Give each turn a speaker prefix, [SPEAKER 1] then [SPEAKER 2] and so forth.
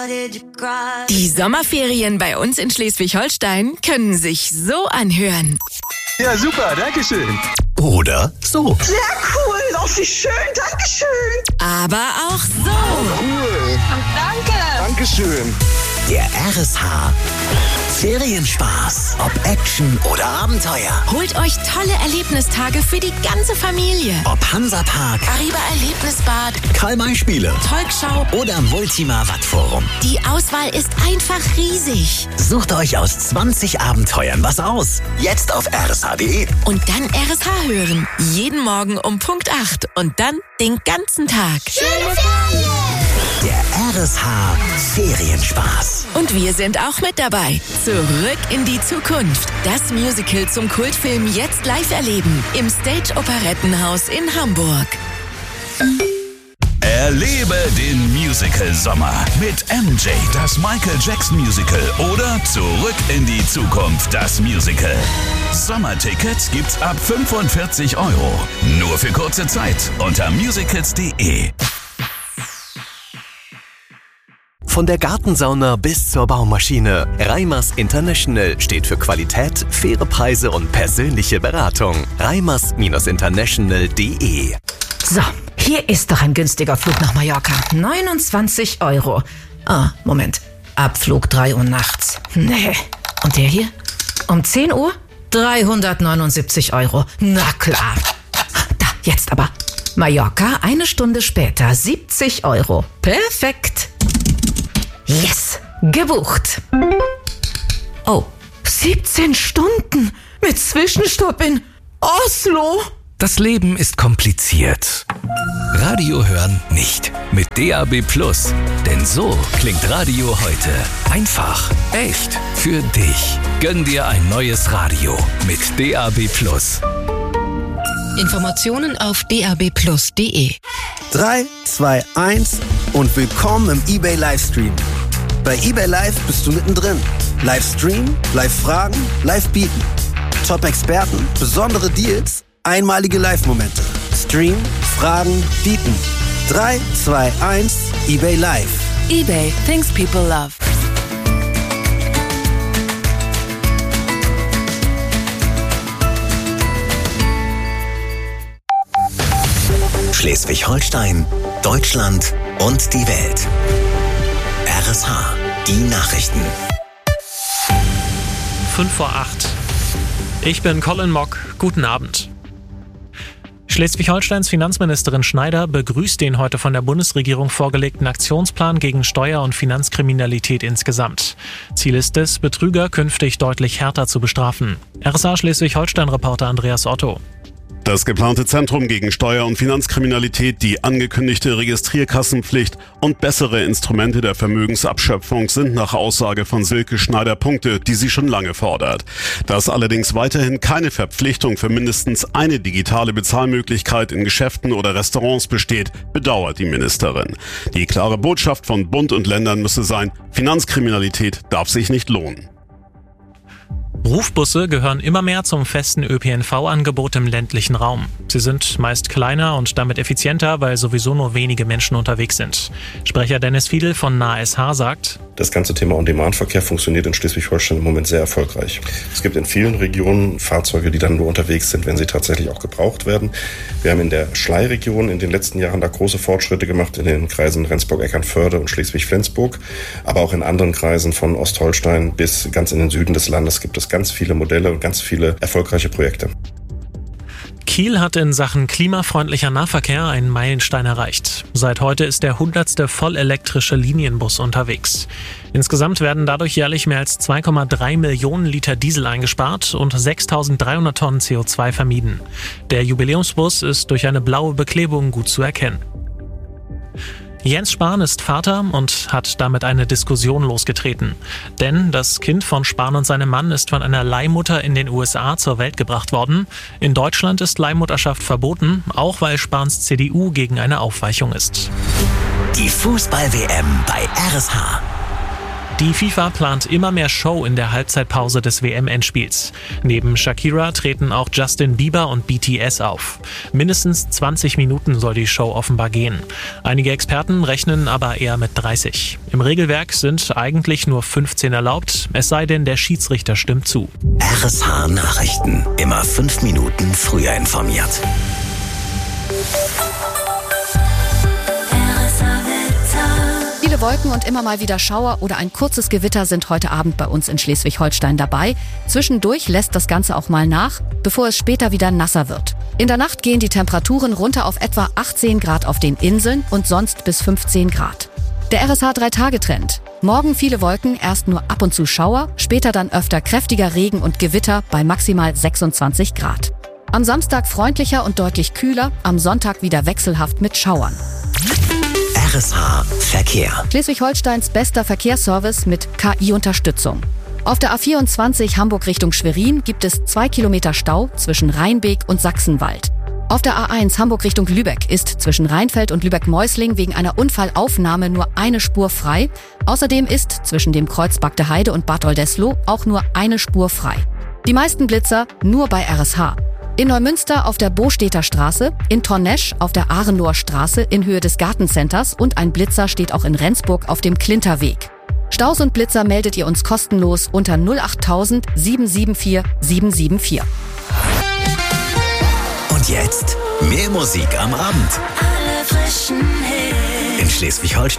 [SPEAKER 1] Die Sommerferien bei uns in Schleswig-Holstein können sich so anhören.
[SPEAKER 2] Ja, super, dankeschön.
[SPEAKER 3] Oder so.
[SPEAKER 4] Sehr cool, auch wie schön, dankeschön.
[SPEAKER 1] Aber auch so.
[SPEAKER 2] Cool.
[SPEAKER 4] Danke.
[SPEAKER 2] Dankeschön.
[SPEAKER 3] Der RSH Ferienspaß. Ob Action oder Abenteuer.
[SPEAKER 1] Holt euch tolle Erlebnistage für die ganze Familie.
[SPEAKER 3] Ob Hansapark,
[SPEAKER 1] Arriva Erlebnisbad,
[SPEAKER 3] Karl-May-Spiele
[SPEAKER 1] Volksschau
[SPEAKER 3] oder Multima Wattforum.
[SPEAKER 1] Die Auswahl ist einfach riesig.
[SPEAKER 3] Sucht euch aus 20 Abenteuern was aus. Jetzt auf rsh.de.
[SPEAKER 1] Und dann RSH hören. Jeden Morgen um Punkt 8 und dann den ganzen Tag.
[SPEAKER 4] Schöne Ferien.
[SPEAKER 3] Der RSH Ferienspaß.
[SPEAKER 1] Und wir sind auch mit dabei. Zurück in die Zukunft. Das Musical zum Kultfilm jetzt live erleben. Im Stage Operettenhaus in Hamburg.
[SPEAKER 5] Erlebe den Musical-Sommer mit MJ, das Michael Jackson Musical oder Zurück in die Zukunft, das Musical. Sommertickets gibt's ab 45 €. Nur für kurze Zeit unter musicals.de.
[SPEAKER 6] Von der Gartensauna bis zur Baumaschine. Reimers International steht für Qualität, faire Preise und persönliche Beratung. reimers-international.de.
[SPEAKER 7] So, hier ist doch ein günstiger Flug nach Mallorca. 29 €. Ah, Moment. Abflug 3 Uhr nachts. Nee. Und der hier? Um 10 Uhr? 379 €. Na klar. Da, jetzt aber. Mallorca, 1 Stunde später, 70 €. Perfekt. Yes, gebucht. Oh, 17 Stunden mit Zwischenstopp in Oslo.
[SPEAKER 8] Das Leben ist kompliziert. Radio hören nicht. Mit DAB+. Denn so klingt Radio heute. Einfach, echt, für dich. Gönn dir ein neues Radio mit DAB+.
[SPEAKER 1] Informationen auf dabplus.de.
[SPEAKER 9] 3, 2, 1 und willkommen im eBay Livestream. Bei eBay Live bist du mittendrin. Livestream, Live-Fragen, Live-Bieten. Top-Experten, besondere Deals, einmalige Live-Momente. Stream, Fragen, Bieten. 3, 2, 1, eBay Live.
[SPEAKER 1] eBay, things people love.
[SPEAKER 3] Schleswig-Holstein, Deutschland und die Welt. RSH, die Nachrichten.
[SPEAKER 10] 5 vor 8. Ich bin Colin Mock. Guten Abend. Schleswig-Holsteins Finanzministerin Schneider begrüßt den heute von der Bundesregierung vorgelegten Aktionsplan gegen Steuer- und Finanzkriminalität insgesamt. Ziel ist es, Betrüger künftig deutlich härter zu bestrafen. RSH Schleswig-Holstein-Reporter Andreas Otto.
[SPEAKER 11] Das geplante Zentrum gegen Steuer- und Finanzkriminalität, die angekündigte Registrierkassenpflicht und bessere Instrumente der Vermögensabschöpfung sind nach Aussage von Silke Schneider Punkte, die sie schon lange fordert. Dass allerdings weiterhin keine Verpflichtung für mindestens eine digitale Bezahlmöglichkeit in Geschäften oder Restaurants besteht, bedauert die Ministerin. Die klare Botschaft von Bund und Ländern müsse sein, Finanzkriminalität darf sich nicht lohnen.
[SPEAKER 10] Rufbusse gehören immer mehr zum festen ÖPNV-Angebot im ländlichen Raum. Sie sind meist kleiner und damit effizienter, weil sowieso nur wenige Menschen unterwegs sind. Sprecher Dennis Fiedel von NASH sagt:
[SPEAKER 12] Das ganze Thema On-Demand-Verkehr funktioniert in Schleswig-Holstein im Moment sehr erfolgreich. Es gibt in vielen Regionen Fahrzeuge, die dann nur unterwegs sind, wenn sie tatsächlich auch gebraucht werden. Wir haben in der Schlei-Region in den letzten Jahren da große Fortschritte gemacht, in den Kreisen Rendsburg-Eckernförde und Schleswig-Flensburg. Aber auch in anderen Kreisen von Ostholstein bis ganz in den Süden des Landes gibt es ganz viele Modelle und ganz viele erfolgreiche Projekte.
[SPEAKER 10] Kiel hat in Sachen klimafreundlicher Nahverkehr einen Meilenstein erreicht. Seit heute ist der 100. vollelektrische Linienbus unterwegs. Insgesamt werden dadurch jährlich mehr als 2,3 Millionen Liter Diesel eingespart und 6.300 Tonnen CO2 vermieden. Der Jubiläumsbus ist durch eine blaue Beklebung gut zu erkennen. Jens Spahn ist Vater und hat damit eine Diskussion losgetreten. Denn das Kind von Spahn und seinem Mann ist von einer Leihmutter in den USA zur Welt gebracht worden. In Deutschland ist Leihmutterschaft verboten, auch weil Spahns CDU gegen eine Aufweichung ist.
[SPEAKER 3] Die Fußball-WM bei RSH.
[SPEAKER 10] Die FIFA plant immer mehr Show in der Halbzeitpause des WM-Endspiels. Neben Shakira treten auch Justin Bieber und BTS auf. Mindestens 20 Minuten soll die Show offenbar gehen. Einige Experten rechnen aber eher mit 30. Im Regelwerk sind eigentlich nur 15 erlaubt, es sei denn, der Schiedsrichter stimmt zu.
[SPEAKER 3] RSH Nachrichten. Immer 5 Minuten früher informiert.
[SPEAKER 13] Viele Wolken und immer mal wieder Schauer oder ein kurzes Gewitter sind heute Abend bei uns in Schleswig-Holstein dabei. Zwischendurch lässt das Ganze auch mal nach, bevor es später wieder nasser wird. In der Nacht gehen die Temperaturen runter auf etwa 18 Grad auf den Inseln und sonst bis 15 Grad. Der RSH 3-Tage-Trend. Morgen viele Wolken, erst nur ab und zu Schauer, später dann öfter kräftiger Regen und Gewitter bei maximal 26 Grad. Am Samstag freundlicher und deutlich kühler, am Sonntag wieder wechselhaft mit Schauern.
[SPEAKER 3] RSH Verkehr.
[SPEAKER 13] Schleswig-Holsteins bester Verkehrsservice mit KI-Unterstützung. Auf der A24 Hamburg Richtung Schwerin gibt es 2 Kilometer Stau zwischen Rheinbeek und Sachsenwald. Auf der A1 Hamburg Richtung Lübeck ist zwischen Rheinfeld und Lübeck-Meusling wegen einer Unfallaufnahme nur eine Spur frei. Außerdem ist zwischen dem Kreuz Bagde Heide und Bad Oldesloe auch nur eine Spur frei. Die meisten Blitzer nur bei RSH. In Neumünster auf der Bostädter Straße, in Tornesch auf der Ahrenloher Straße in Höhe des Gartencenters und ein Blitzer steht auch in Rendsburg auf dem Klinterweg. Staus und Blitzer meldet ihr uns kostenlos unter 08000 774 774.
[SPEAKER 3] Und jetzt mehr Musik am Abend.
[SPEAKER 1] Alle frischen Hits.
[SPEAKER 3] In Schleswig-Holstein